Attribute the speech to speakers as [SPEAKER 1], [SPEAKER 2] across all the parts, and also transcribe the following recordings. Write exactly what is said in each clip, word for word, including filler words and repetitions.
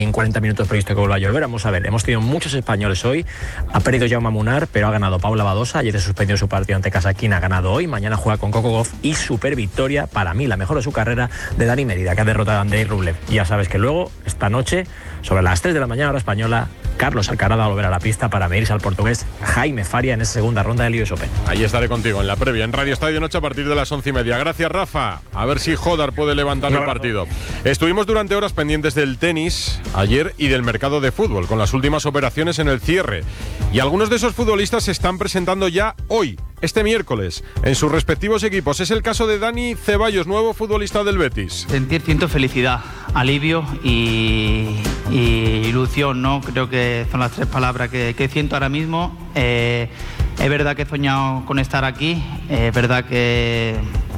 [SPEAKER 1] en cuarenta minutos previsto que vuelva a llover. Vamos a ver, hemos tenido muchos españoles hoy. Ha perdido Jaume Munar, pero ha ganado Paula Badosa. Ayer se suspendió su partido ante Kasatkina, ha ganado hoy. Mañana juega con Coco Gauff y super victoria, para mí la mejor de su carrera, de Dani Mérida, que ha derrotado a Andrei Rublev. Y ya sabes que luego, esta noche, sobre las tres de la mañana hora española, Carlos Alcaraz va a volver a la pista para medirse al portugués Jaime Faria en esa segunda ronda del U S Open.
[SPEAKER 2] Ahí estaré contigo en la previa, en Radio Estadio Noche a partir de las once y media. Gracias, Rafa. A ver si Jodar puede levantar el partido. Estuvimos durante horas pendientes del tenis ayer y del mercado de fútbol, con las últimas operaciones en el cierre. Y algunos de esos futbolistas se están presentando ya hoy, este miércoles, en sus respectivos equipos. Es el caso de Dani Ceballos, nuevo futbolista del Betis.
[SPEAKER 3] Sentir siento felicidad, alivio y, y ilusión, ¿no? Creo que son las tres palabras que, que siento ahora mismo. Eh, es verdad que he soñado con estar aquí, eh, es verdad que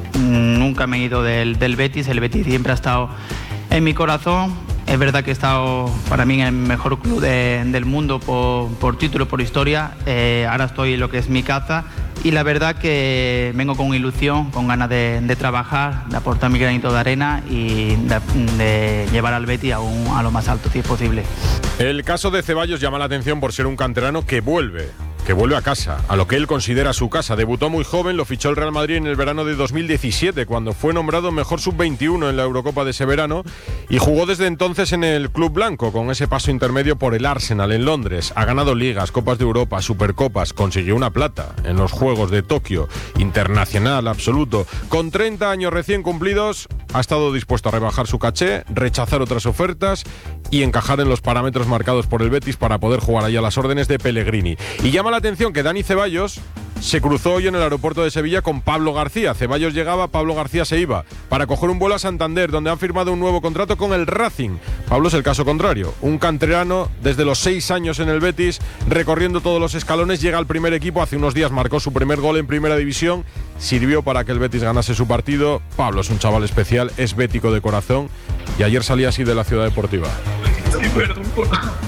[SPEAKER 3] nunca me he ido del, del Betis, el Betis siempre ha estado en mi corazón. Es verdad que he estado para mí en el mejor club de, del mundo por, por título, por historia. Eh, ahora estoy en lo que es mi casa y la verdad que vengo con ilusión, con ganas de, de trabajar, de aportar mi granito de arena y de, de llevar al Betis a, un, a lo más alto si es posible.
[SPEAKER 2] El caso de Ceballos llama la atención por ser un canterano que vuelve. que vuelve a casa, a lo que él considera su casa. Debutó muy joven, lo fichó el Real Madrid en el verano de dos mil diecisiete, cuando fue nombrado mejor sub veintiuno en la Eurocopa de ese verano, y jugó desde entonces en el Club Blanco, con ese paso intermedio por el Arsenal en Londres. Ha ganado ligas, Copas de Europa, Supercopas, consiguió una plata en los Juegos de Tokio, internacional absoluto. Con treinta años recién cumplidos, ha estado dispuesto a rebajar su caché, rechazar otras ofertas y encajar en los parámetros marcados por el Betis para poder jugar ahí a las órdenes de Pellegrini. Y llama la atención que Dani Ceballos se cruzó hoy en el aeropuerto de Sevilla con Pablo García. Ceballos llegaba, Pablo García se iba para coger un vuelo a Santander, donde han firmado un nuevo contrato con el Racing. Pablo es el caso contrario, un canterano desde los seis años en el Betis, recorriendo todos los escalones, llega al primer equipo, hace unos días marcó su primer gol en Primera División, sirvió para que el Betis ganase su partido. Pablo es un chaval especial, es bético de corazón y ayer salía así de la Ciudad Deportiva.
[SPEAKER 4] Perdón por,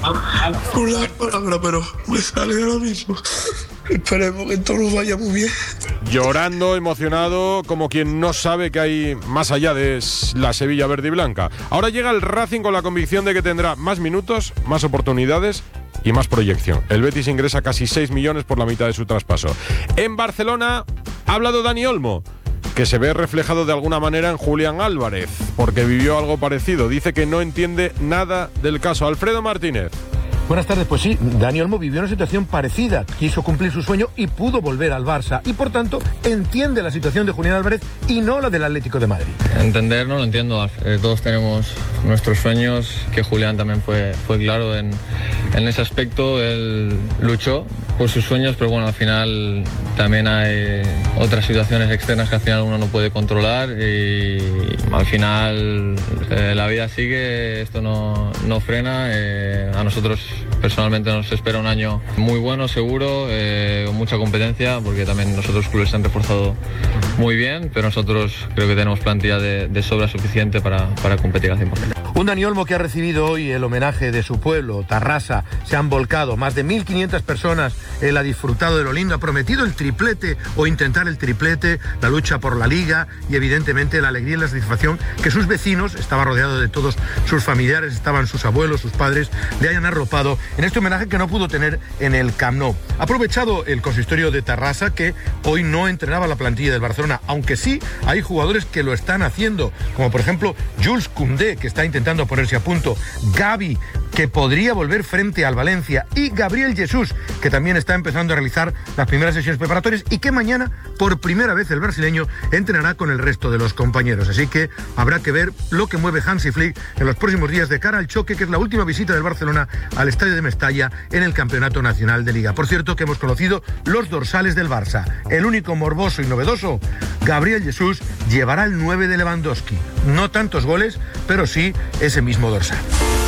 [SPEAKER 4] por la palabra, pero me sale ahora mismo. Esperemos que todo nos vaya muy bien.
[SPEAKER 2] Llorando, emocionado, como quien no sabe que hay más allá de la Sevilla verde y blanca. Ahora llega el Racing con la convicción de que tendrá más minutos, más oportunidades y más proyección. El Betis ingresa casi seis millones por la mitad de su traspaso. En Barcelona ha hablado Dani Olmo, que se ve reflejado de alguna manera en Julián Álvarez, porque vivió algo parecido. Dice que no entiende nada del caso. Alfredo Martínez.
[SPEAKER 5] Buenas tardes, pues sí, Dani Olmo vivió una situación parecida, quiso cumplir su sueño y pudo volver al Barça, y por tanto entiende la situación de Julián Álvarez y no la del Atlético de Madrid.
[SPEAKER 6] Entender no lo entiendo, eh, todos tenemos nuestros sueños, que Julián también fue, fue claro en, en ese aspecto, él luchó por sus sueños, pero bueno, al final también hay otras situaciones externas que al final uno no puede controlar y al final eh, la vida sigue, esto no, no frena, eh, a nosotros personalmente nos espera un año muy bueno, seguro, eh, con mucha competencia, porque también nosotros clubes se han reforzado muy bien, pero nosotros creo que tenemos plantilla de, de sobra suficiente para, para competir al cien por cien.
[SPEAKER 5] Un Dani Olmo que ha recibido hoy el homenaje de su pueblo, Tarrasa. Se han volcado más de mil quinientas personas. Él ha disfrutado de lo lindo, ha prometido el triplete o intentar el triplete, la lucha por la Liga y evidentemente la alegría y la satisfacción que sus vecinos, estaba rodeado de todos sus familiares, estaban sus abuelos, sus padres, le hayan arropado en este homenaje que no pudo tener en el Camp Nou. Ha aprovechado el consistorio de Tarrasa, que hoy no entrenaba la plantilla del Barcelona, aunque sí hay jugadores que lo están haciendo, como por ejemplo Jules Koundé, que está intentando ponerse a punto, Gavi, que podría volver frente al Valencia, y Gabriel Jesús, que también está empezando a realizar las primeras sesiones preparatorias y que mañana, por primera vez, el brasileño entrenará con el resto de los compañeros. Así que habrá que ver lo que mueve Hansi Flick en los próximos días de cara al choque, que es la última visita del Barcelona al estadio de Mestalla en el Campeonato Nacional de Liga. Por cierto, que hemos conocido los dorsales del Barça. El único morboso y novedoso, Gabriel Jesús, llevará el nueve de Lewandowski. No tantos goles, pero sí ese mismo dorsal.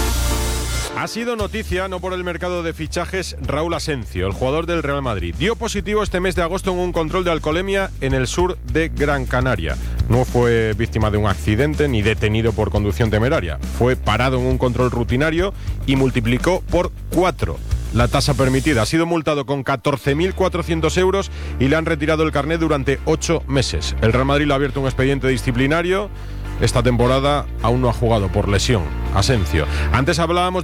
[SPEAKER 2] Ha sido noticia, no por el mercado de fichajes, Raúl Asencio, el jugador del Real Madrid. Dio positivo este mes de agosto en un control de alcoholemia en el sur de Gran Canaria. No fue víctima de un accidente ni detenido por conducción temeraria. Fue parado en un control rutinario y multiplicó por cuatro la tasa permitida. Ha sido multado con catorce mil cuatrocientos euros y le han retirado el carnet durante ocho meses. El Real Madrid le ha abierto un expediente disciplinario. Esta temporada aún no ha jugado por lesión, Asencio. Antes hablábamos de